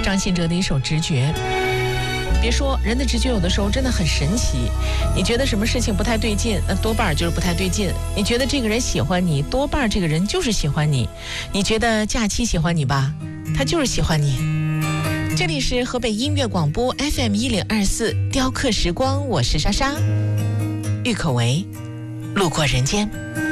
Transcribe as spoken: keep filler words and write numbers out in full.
张信哲的一首《直觉》。别说人的直觉有的时候真的很神奇，你觉得什么事情不太对劲，那多半就是不太对劲。你觉得这个人喜欢你，多半这个人就是喜欢你。你觉得假期喜欢你吧，他就是喜欢你。这里是河北音乐广播 F M 一零二四雕刻时光，我是莎莎，郁可唯，路过人间。